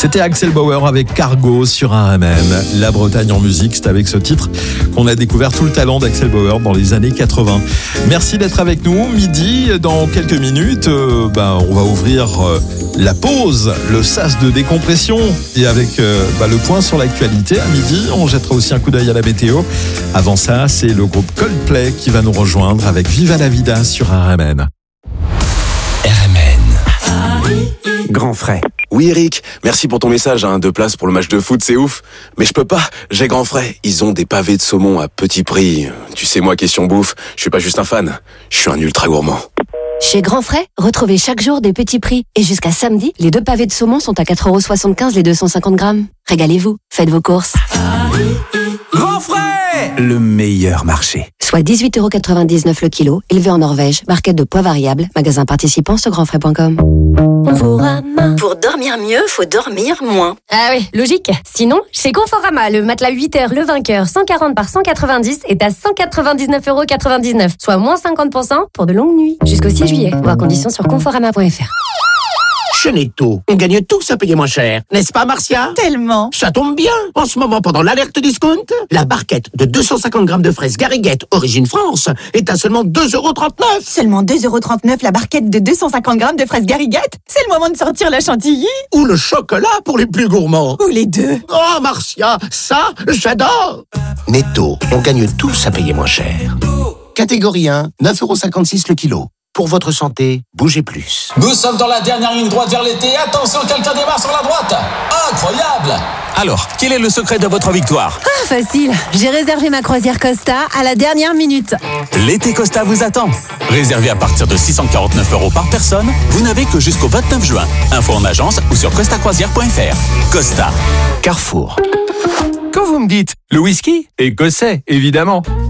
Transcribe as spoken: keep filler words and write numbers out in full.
C'était Axel Bauer avec Cargo sur R M N. La Bretagne en musique, c'est avec ce titre qu'on a découvert tout le talent d'Axel Bauer dans les années quatre-vingts. Merci d'être avec nous. Midi, dans quelques minutes, euh, ben, on va ouvrir euh, la pause, le sas de décompression. Et avec euh, ben, le point sur l'actualité, à midi, on jettera aussi un coup d'œil à la météo. Avant ça, c'est le groupe Coldplay qui va nous rejoindre avec Viva la Vida sur R M N. R M N. Grand frais. Oui Eric, merci pour ton message, hein. Deux places pour le match de foot, c'est ouf. Mais je peux pas, j'ai grand frais. Ils ont des pavés de saumon à petit prix. Tu sais moi, question bouffe, je suis pas juste un fan, je suis un ultra gourmand. Chez Grand Frais, retrouvez chaque jour des petits prix. Et jusqu'à samedi, les deux pavés de saumon sont à quatre euros soixante-quinze les deux cent cinquante grammes. Régalez-vous, faites vos courses. Grand frais, le meilleur marché. Soit dix-huit euros quatre-vingt-dix-neuf le kilo, élevé en Norvège, barquette de poids variable, magasin participant sur grand frais point com. Conforama. Pour dormir mieux, faut dormir moins. Ah oui, logique. Sinon, chez Conforama, le matelas huit heures, le vainqueur, cent quarante par cent quatre-vingt-dix est à cent quatre-vingt-dix-neuf euros quatre-vingt-dix-neuf, soit moins cinquante pour cent pour de longues nuits. Jusqu'au six juillet. Voir conditions sur conforama point f r. Chez Netto, on gagne tous à payer moins cher. N'est-ce pas, Marcia? Tellement. Ça tombe bien. En ce moment, pendant l'alerte discount, la barquette de deux cent cinquante grammes de fraises Gariguette, origine France, est à seulement deux euros trente-neuf. Seulement deux euros trente-neuf la barquette de deux cent cinquante grammes de fraises Gariguette? C'est le moment de sortir la chantilly. Ou le chocolat pour les plus gourmands. Ou les deux. Oh, Marcia, ça, j'adore. Netto, on gagne tous à payer moins cher. Catégorie un, neuf euros cinquante-six le kilo. Pour votre santé, bougez plus. Nous sommes dans la dernière ligne droite vers l'été. Attention, quelqu'un démarre sur la droite. Incroyable! Alors, quel est le secret de votre victoire? Ah, facile. J'ai réservé ma croisière Costa à la dernière minute. L'été Costa vous attend. Réservé à partir de six cent quarante-neuf euros par personne, vous n'avez que jusqu'au vingt-neuf juin. Info en agence ou sur costa croisière point f r. Costa. Carrefour. Quand vous me dites le whisky, écossais, évidemment.